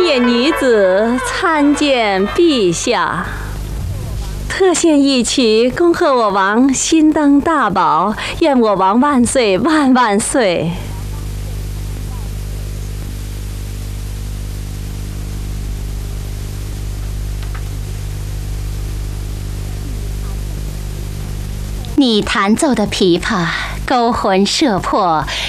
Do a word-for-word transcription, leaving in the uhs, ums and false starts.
典女子参见陛下。特献一曲，恭贺我王新登大宝，愿我王万岁万万岁。 你弹奏的琵琶，勾魂摄魄。